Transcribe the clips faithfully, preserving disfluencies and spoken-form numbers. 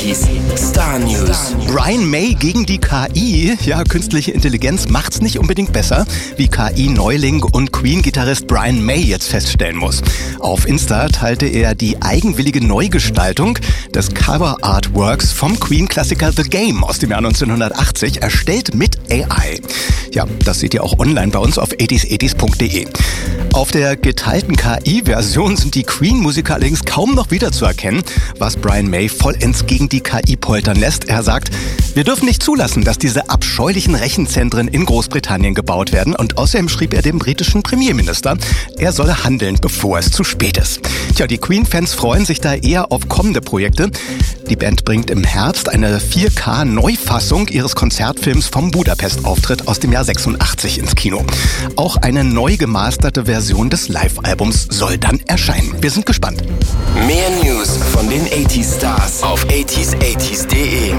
achtziger Star News. Brian May gegen die K I. Ja, künstliche Intelligenz macht's nicht unbedingt besser, wie K I-Neuling und Queen-Gitarrist Brian May jetzt feststellen muss. Auf Insta teilte er die eigenwillige Neugestaltung des Cover-Artworks vom Queen-Klassiker The Game aus dem Jahr neunzehnhundertachtzig, erstellt mit A I. Ja, das seht ihr auch online bei uns auf achtziger achtzig punkt de. Auf der geteilten K I-Version sind die Queen-Musiker allerdings kaum noch wiederzuerkennen, was Brian May vollends gegen die K I poltern lässt. Er sagt, wir dürfen nicht zulassen, dass diese abscheulichen Rechenzentren in Großbritannien gebaut werden. Und außerdem schrieb er dem britischen Premierminister, er solle handeln, bevor es zu spät ist. Tja, die Queen-Fans freuen sich da eher auf kommende Projekte. Die Band bringt im Herbst eine vier K-Neufassung ihres Konzertfilms vom Budapest-Auftritt aus dem Jahr sechsundachtzig ins Kino. Auch eine neu gemasterte Version des Live-Albums soll dann erscheinen. Wir sind gespannt. Mehr News von den achtziger Stars auf achtziger achtzig punkt de.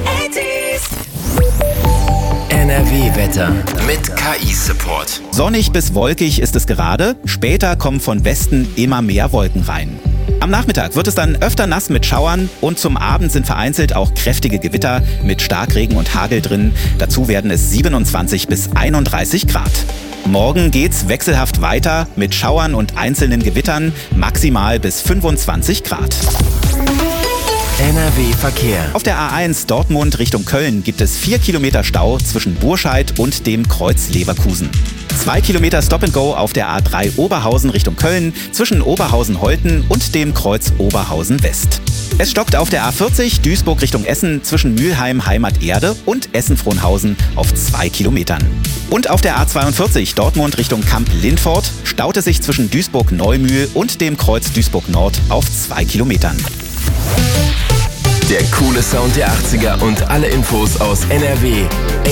N R W-Wetter mit K I-Support. Sonnig bis wolkig ist es gerade. Später kommen von Westen immer mehr Wolken rein. Am Nachmittag wird es dann öfter nass mit Schauern und zum Abend sind vereinzelt auch kräftige Gewitter mit Starkregen und Hagel drin. Dazu werden es siebenundzwanzig bis einunddreißig Grad. Morgen geht's wechselhaft weiter mit Schauern und einzelnen Gewittern, maximal bis fünfundzwanzig Grad. N R W-Verkehr. Auf der A eins Dortmund Richtung Köln gibt es vier Kilometer Stau zwischen Burscheid und dem Kreuz Leverkusen. Zwei Kilometer Stop-and-Go auf der A drei Oberhausen Richtung Köln zwischen Oberhausen-Holten und dem Kreuz Oberhausen West. Es stockt auf der A vierzig Duisburg Richtung Essen zwischen Mülheim Heimat-Erde und Essen-Frohnhausen auf zwei Kilometern. Und auf der A zweiundvierzig Dortmund Richtung Kamp-Lindfort staut es sich zwischen Duisburg-Neumühl und dem Kreuz Duisburg-Nord auf zwei Kilometern. Der coole Sound der achtziger und alle Infos aus N R W.